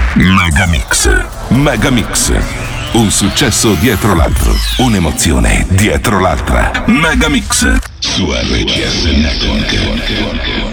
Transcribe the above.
Megamix. Megamix. Un successo dietro l'altro. Un'emozione dietro l'altra. Megamix. Su RCS Network.